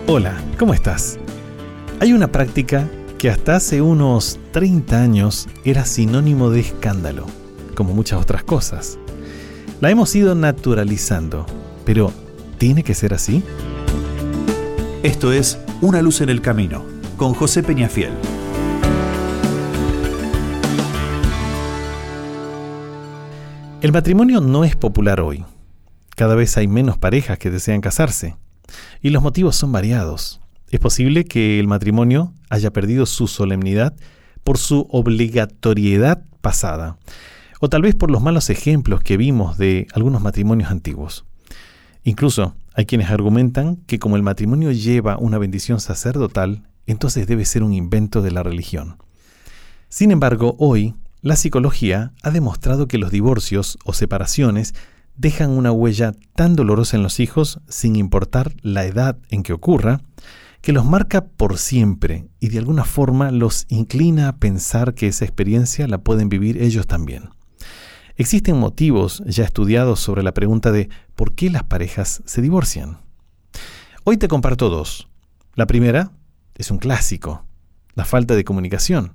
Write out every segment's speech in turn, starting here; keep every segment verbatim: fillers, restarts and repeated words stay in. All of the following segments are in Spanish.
Hola, ¿cómo estás? Hay una práctica que hasta hace unos treinta años era sinónimo de escándalo, como muchas otras cosas. La hemos ido naturalizando, pero ¿tiene que ser así? Esto es Una luz en el camino, con José Peñafiel. El matrimonio no es popular hoy. Cada vez hay menos parejas que desean casarse. Y los motivos son variados. Es posible que el matrimonio haya perdido su solemnidad por su obligatoriedad pasada, o tal vez por los malos ejemplos que vimos de algunos matrimonios antiguos. Incluso hay quienes argumentan que como el matrimonio lleva una bendición sacerdotal, entonces debe ser un invento de la religión. Sin embargo, hoy la psicología ha demostrado que los divorcios o separaciones dejan una huella tan dolorosa en los hijos, sin importar la edad en que ocurra, que los marca por siempre y de alguna forma los inclina a pensar que esa experiencia la pueden vivir ellos también. Existen motivos ya estudiados sobre la pregunta de ¿por qué las parejas se divorcian? Hoy te comparto dos. La primera es un clásico, la falta de comunicación.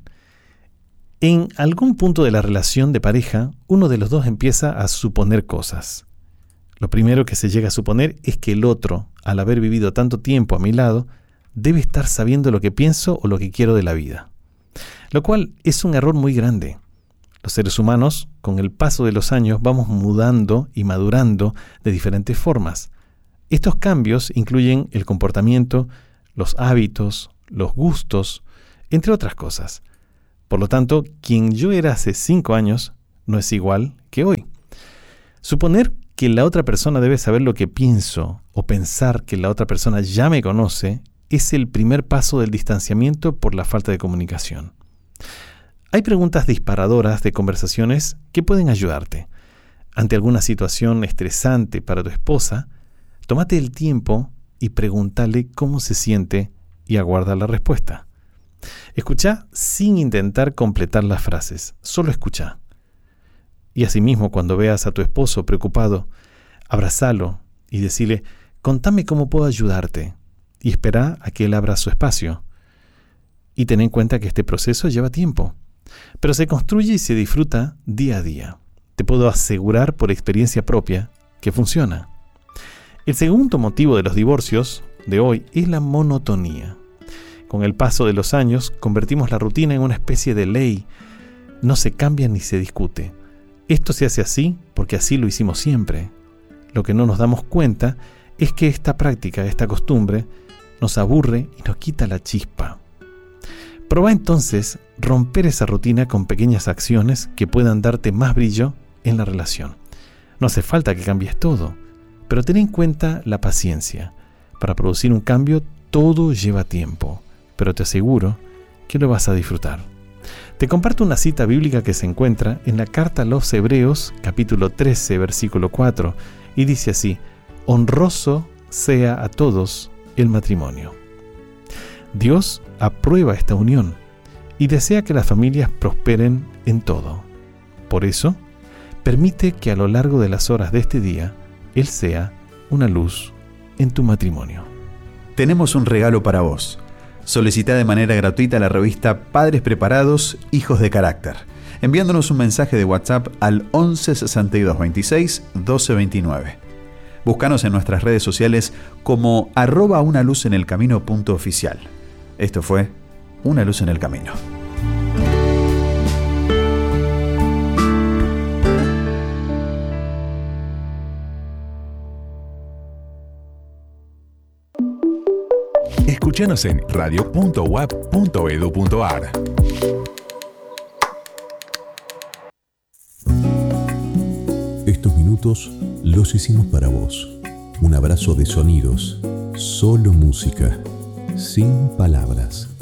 En algún punto de la relación de pareja, uno de los dos empieza a suponer cosas. Lo primero que se llega a suponer es que el otro, al haber vivido tanto tiempo a mi lado, debe estar sabiendo lo que pienso o lo que quiero de la vida. Lo cual es un error muy grande. Los seres humanos, con el paso de los años, vamos mudando y madurando de diferentes formas. Estos cambios incluyen el comportamiento, los hábitos, los gustos, entre otras cosas. Por lo tanto, quien yo era hace cinco años no es igual que hoy. Suponer que la otra persona debe saber lo que pienso o pensar que la otra persona ya me conoce es el primer paso del distanciamiento por la falta de comunicación. Hay preguntas disparadoras de conversaciones que pueden ayudarte. Ante alguna situación estresante para tu esposa, tómate el tiempo y pregúntale cómo se siente y aguarda la respuesta. Escucha sin intentar completar las frases, solo escucha. Y asimismo, cuando veas a tu esposo preocupado, abrázalo y decile, contame cómo puedo ayudarte, y espera a que él abra su espacio. Y ten en cuenta que este proceso lleva tiempo, pero se construye y se disfruta día a día. Te puedo asegurar por experiencia propia que funciona. El segundo motivo de los divorcios de hoy es la monotonía. Con el paso de los años, convertimos la rutina en una especie de ley. No se cambia ni se discute. Esto se hace así porque así lo hicimos siempre. Lo que no nos damos cuenta es que esta práctica, esta costumbre, nos aburre y nos quita la chispa. Proba entonces romper esa rutina con pequeñas acciones que puedan darte más brillo en la relación. No hace falta que cambies todo, pero ten en cuenta la paciencia. Para producir un cambio, todo lleva tiempo. Pero te aseguro que lo vas a disfrutar. Te comparto una cita bíblica que se encuentra en la carta a los Hebreos, capítulo trece, versículo cuatro, y dice así: honroso sea a todos el matrimonio. Dios aprueba esta unión y desea que las familias prosperen en todo. Por eso, permite que a lo largo de las horas de este día, Él sea una luz en tu matrimonio. Tenemos un regalo para vos. Solicita de manera gratuita la revista Padres Preparados, Hijos de Carácter, enviándonos un mensaje de WhatsApp al once sesenta y dos veintiséis doce veintinueve. Búscanos en nuestras redes sociales como arroba una luz en el camino punto oficial. Esto fue Una luz en el camino. Escúchanos en radio punto u a p punto e d u punto a r. Estos minutos los hicimos para vos. Un abrazo de sonidos, solo música, sin palabras.